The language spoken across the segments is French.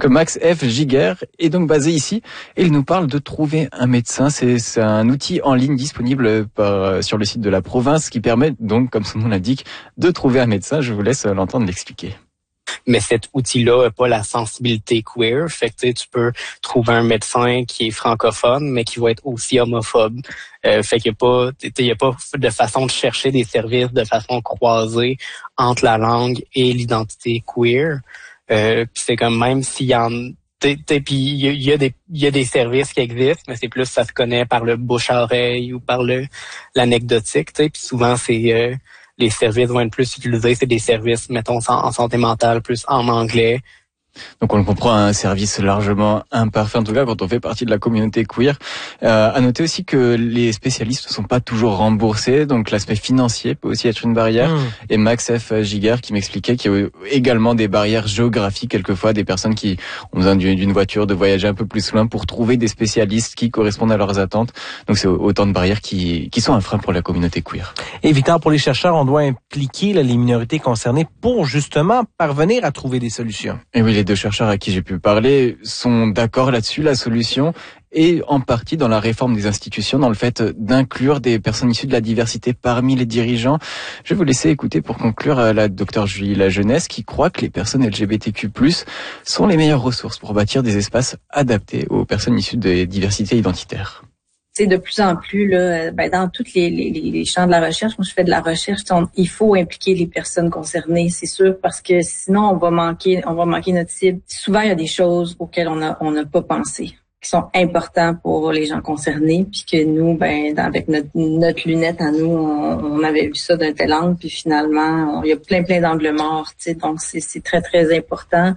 Donc Max F. Giguère est donc basé ici et il nous parle de trouver un médecin. C'est un outil en ligne disponible sur le site de la province qui permet donc, comme son nom l'indique, de trouver un médecin. Je vous laisse l'entendre l'expliquer. Mais cet outil-là n'a pas la sensibilité queer. Fait que tu peux trouver un médecin qui est francophone, mais qui va être aussi homophobe. Fait qu'il y a pas de façon de chercher des services de façon croisée entre la langue et l'identité queer. Puis c'est comme même s'il y en puis il y a des services qui existent, mais c'est plus ça se connaît par le bouche à oreille ou par l'anecdotique. Puis souvent c'est les services vont être plus utilisés, c'est des services, mettons, en santé mentale, plus en anglais. Donc on le comprend, un service largement imparfait, en tout cas quand on fait partie de la communauté queer. À noter aussi que les spécialistes ne sont pas toujours remboursés, donc l'aspect financier peut aussi être une barrière. Et Max F. Giguère qui m'expliquait qu'il y a également des barrières géographiques, quelquefois des personnes qui ont besoin d'une voiture, de voyager un peu plus loin pour trouver des spécialistes qui correspondent à leurs attentes. Donc c'est autant de barrières qui sont un frein pour la communauté queer. Et Victor, pour les chercheurs, on doit impliquer les minorités concernées pour justement parvenir à trouver des solutions. Et oui, les deux chercheurs à qui j'ai pu parler sont d'accord là-dessus. La solution est en partie dans la réforme des institutions, dans le fait d'inclure des personnes issues de la diversité parmi les dirigeants. Je vais vous laisser écouter pour conclure la docteure Julie Lajeunesse qui croit que les personnes LGBTQ+, sont les meilleures ressources pour bâtir des espaces adaptés aux personnes issues des diversités identitaires. C'est de plus en plus là, dans tous les champs de la recherche. Moi, je fais de la recherche. Il faut impliquer les personnes concernées, c'est sûr, parce que sinon on va manquer notre cible. Souvent, il y a des choses auxquelles on n'a pas pensé, qui sont importants pour les gens concernés, puis que nous, avec notre lunette à nous, on avait vu ça d'un tel angle, puis finalement, il y a plein d'angles morts. Donc c'est très très important.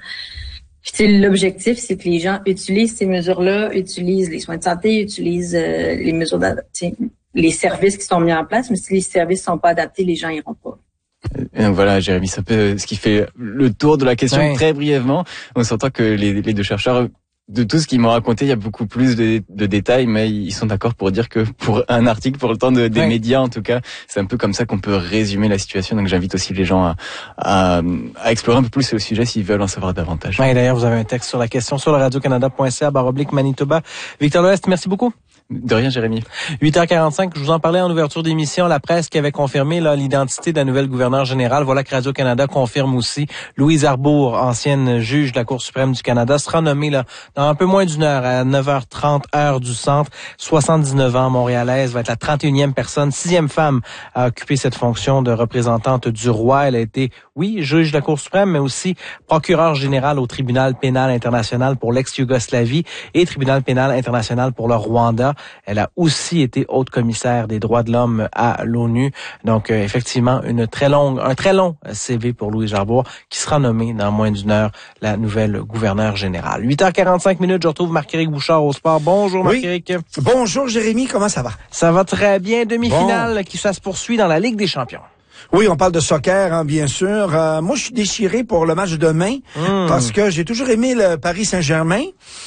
Puis l'objectif, c'est que les gens utilisent ces mesures-là, utilisent les soins de santé, utilisent les mesures les services qui sont mis en place, mais si les services sont pas adaptés, les gens iront pas. Et donc voilà, Jérémy, c'est un peu ce qui fait le tour de la question très brièvement. On s'entend que les deux chercheurs, de tout ce qu'ils m'ont raconté, il y a beaucoup plus de détails, mais ils sont d'accord pour dire que pour un article, pour le temps des médias en tout cas, c'est un peu comme ça qu'on peut résumer la situation. Donc j'invite aussi les gens à explorer un peu plus le sujet s'ils veulent en savoir davantage. Ouais, d'ailleurs, vous avez un texte sur la question sur le radiocanada.ca/Manitoba. Victor Loest, merci beaucoup. De rien, Jérémy. 8h45, je vous en parlais en ouverture d'émission, la presse qui avait confirmé l'identité de la nouvelle gouverneure générale. Voilà que Radio-Canada confirme aussi. Louise Arbour, ancienne juge de la Cour suprême du Canada, sera nommée dans un peu moins d'une heure, à 9h30, heure du centre. 79 ans, montréalaise, va être la 31e personne, 6e femme à occuper cette fonction de représentante du roi. Elle a été, juge de la Cour suprême, mais aussi procureure générale au tribunal pénal international pour l'ex-Yougoslavie et tribunal pénal international pour le Rwanda. Elle a aussi été haute commissaire des droits de l'homme à l'ONU. Donc, effectivement, un très long CV pour Louise Arbour, qui sera nommée dans moins d'une heure la nouvelle gouverneure générale. 8h45, je retrouve Marc-Éric Bouchard au sport. Bonjour, Marc-Éric. Bonjour, Jérémy. Comment ça va? Ça va très bien. Demi-finale qui se poursuit dans la Ligue des champions. Oui, on parle de soccer, bien sûr. Moi, je suis déchiré pour le match de demain parce que j'ai toujours aimé le Paris Saint-Germain.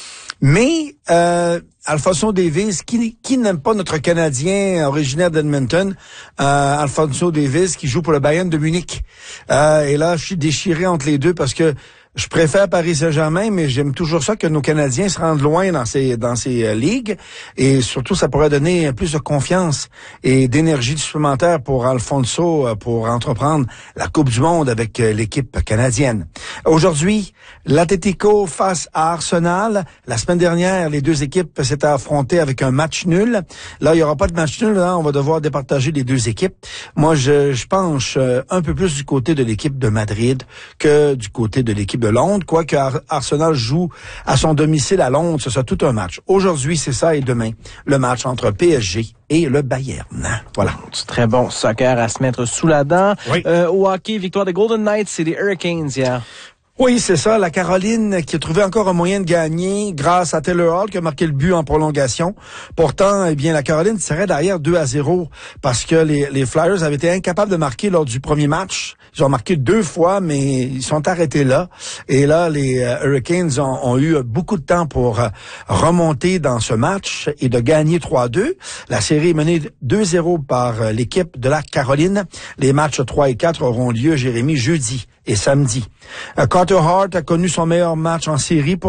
Mais Alphonso Davies, qui n'aime pas notre Canadien originaire d'Edmonton, Alphonso Davies qui joue pour le Bayern de Munich. Et là, je suis déchiré entre les deux parce que je préfère Paris Saint-Germain, mais j'aime toujours ça que nos Canadiens se rendent loin dans ces ligues. Et surtout, ça pourrait donner plus de confiance et d'énergie supplémentaire pour Alphonso pour entreprendre la Coupe du Monde avec l'équipe canadienne. Aujourd'hui, l'Atlético face à Arsenal. La semaine dernière, les deux équipes s'étaient affrontées avec un match nul. Là, il n'y aura pas de match nul. Là, on va devoir départager les deux équipes. Moi, je penche un peu plus du côté de l'équipe de Madrid que du côté de l'équipe de Londres, quoique Arsenal joue à son domicile à Londres, ce sera tout un match. Aujourd'hui, c'est ça, et demain, le match entre PSG et le Bayern. Voilà. C'est très bon soccer à se mettre sous la dent. Oui. Au hockey, victoire des Golden Knights et des Hurricanes hier. Oui, c'est ça. La Caroline qui a trouvé encore un moyen de gagner grâce à Taylor Hall qui a marqué le but en prolongation. Pourtant, la Caroline serait derrière 2-0 parce que les Flyers avaient été incapables de marquer lors du premier match. Ils ont marqué 2 fois, mais ils sont arrêtés là. Et là, les Hurricanes ont eu beaucoup de temps pour remonter dans ce match et de gagner 3-2. La série est menée 2-0 par l'équipe de la Caroline. Les matchs 3 et 4 auront lieu, Jérémy, jeudi et samedi. Carter Hart a connu son meilleur match en série pour